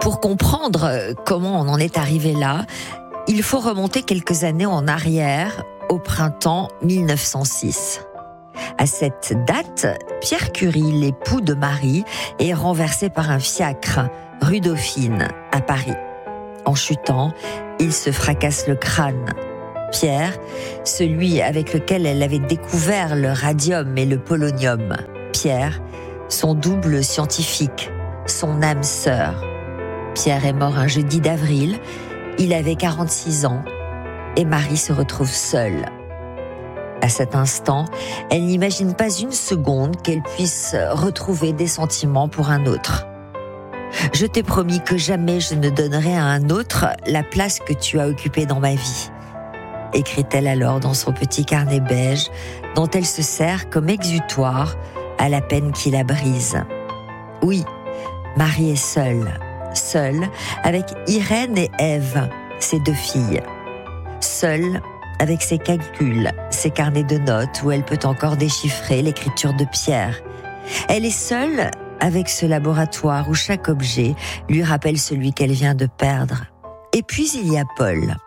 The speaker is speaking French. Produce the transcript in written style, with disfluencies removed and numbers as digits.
Pour comprendre comment on en est arrivé là, il faut remonter quelques années en arrière, au printemps 1906. À cette date, Pierre Curie, l'époux de Marie, est renversé par un fiacre, rue Dauphine, à Paris. En chutant, il se fracasse le crâne. Pierre, celui avec lequel elle avait découvert le radium et le polonium. Pierre, son double scientifique, son âme sœur. Pierre est mort un jeudi d'avril, il avait 46 ans, et Marie se retrouve seule. À cet instant, elle n'imagine pas une seconde qu'elle puisse retrouver des sentiments pour un autre. « Je t'ai promis que jamais je ne donnerai à un autre la place que tu as occupée dans ma vie », écrit-elle alors dans son petit carnet beige, dont elle se sert comme exutoire à la peine qui la brise. Oui, Marie est seule avec Irène et Ève, ses 2 filles. Seule avec ses calculs, ses carnets de notes où elle peut encore déchiffrer l'écriture de Pierre. Elle est seule avec ce laboratoire où chaque objet lui rappelle celui qu'elle vient de perdre. Et puis il y a Paul.